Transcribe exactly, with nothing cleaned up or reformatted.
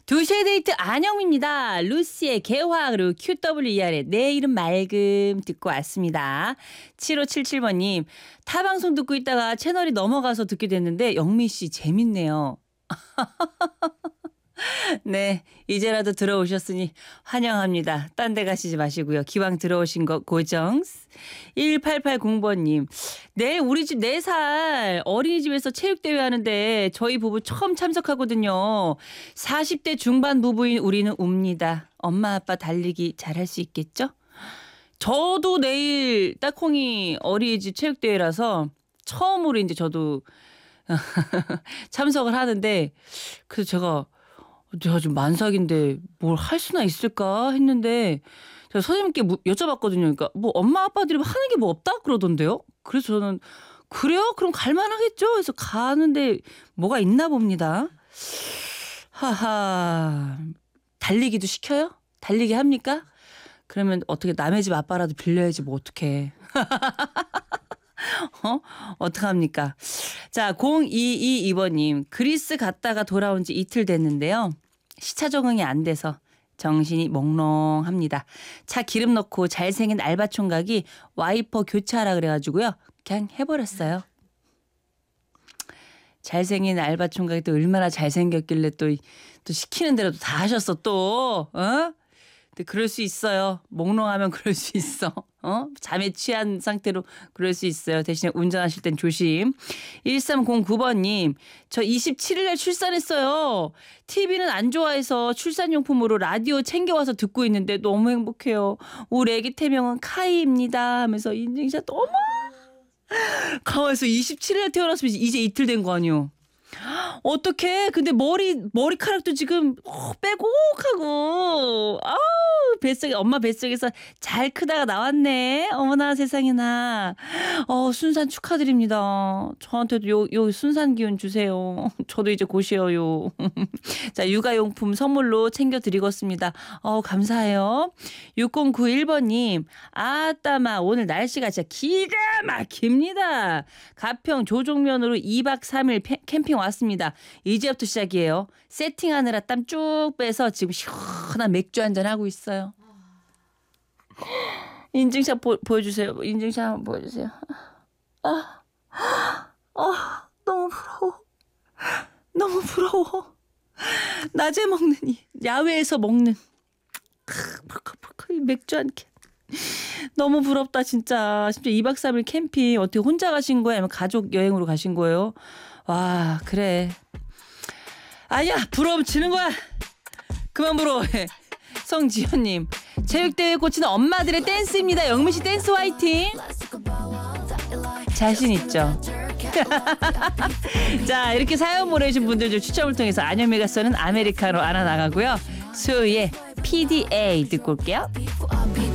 두 시의 데이트 안영입니다. 루시의 개화 그리고 큐더블유이알의 내 이름 맑음 듣고 왔습니다. 칠오칠칠 번님 타 방송 듣고 있다가 채널이 넘어가서 듣게 됐는데 영미 씨 재밌네요. 네, 이제라도 들어오셨으니 환영합니다. 딴 데 가시지 마시고요. 기왕 들어오신 거 고정. 일팔팔공 번님 내일 우리 집 네 살 어린이집에서 체육대회 하는데 저희 부부 처음 참석하거든요. 사십 대 중반 부부인 우리는 웁니다. 엄마 아빠 달리기 잘할 수 있겠죠? 저도 내일 딱콩이 어린이집 체육대회라서 처음으로 이제 저도 참석을 하는데 그래서 제가 내가 지금 만삭인데 뭘 할 수나 있을까 했는데 제가 선생님께 여쭤봤거든요. 그러니까 뭐 엄마 아빠들이 하는 게 뭐 없다 그러던데요. 그래서 저는 그래요? 그럼 갈만하겠죠? 그래서 가는데 뭐가 있나 봅니다. 하하. 달리기도 시켜요? 달리기 합니까? 그러면 어떻게 남의 집 아빠라도 빌려야지 뭐 어떡해. 어? 어떡합니까? 자, 공이이이 번님 그리스 갔다가 돌아온 지 이틀 됐는데요. 시차 적응이 안 돼서 정신이 몽롱합니다. 차 기름 넣고 잘생긴 알바 총각이 와이퍼 교체하라 그래가지고요. 그냥 해버렸어요. 잘생긴 알바 총각이 또 얼마나 잘생겼길래 또, 또 시키는 대로 다 하셨어 또. 어? 근데 그럴 수 있어요. 몽롱하면 그럴 수 있어. 어? 잠에 취한 상태로 그럴 수 있어요. 대신에 운전하실 땐 조심. 일삼공구 번님 저 이십칠 일에 출산했어요. 티비는 안 좋아해서 출산용품으로 라디오 챙겨와서 듣고 있는데 너무 행복해요. 우리 애기 태명은 카이입니다 하면서 인증샷 어머 가만있어. 이십칠 일에 태어났으면 이제 이틀 된 거 아니요. 어떡해. 근데 머리 머리카락도 지금 어, 빼곡하고 아우 뱃속에 엄마 뱃속에서 잘 크다가 나왔네. 어머나 세상에나. 어 순산 축하드립니다. 저한테도 요, 요 순산 기운 주세요. 저도 이제 곧이에요. 자 육아용품 선물로 챙겨드리겠습니다. 어 감사해요. 육공구일 번님 아따마 오늘 날씨가 진짜 기가 막힙니다. 가평 조종면으로 이박 삼일 캠핑 왔습니다. 이제부터 시작이에요. 세팅하느라 땀 쭉 빼서 지금 시원한 맥주 한잔 하고 있어요. 인증샷 보, 보여주세요. 인증샷 한번 보여주세요. 아, 아, 너무 부러워. 너무 부러워. 낮에 먹는 이 야외에서 먹는 맥주 한 캔. 너무 부럽다 진짜. 진짜 이박 삼일 캠핑 어떻게 혼자 가신 거예요? 아니면 가족 여행으로 가신 거예요? 와 그래. 아니야 부러우면 지는 거야. 그만 부러워해. 성지현님 체육대회 꽂히는 엄마들의 댄스입니다. 영미씨 댄스 화이팅. 자신 있죠? 자 이렇게 사연 보내주신 분들 중 추첨을 통해서 안현미가 쏘는 아메리카노 하나 나가고요. 수요일에 피디에이 듣고 올게요.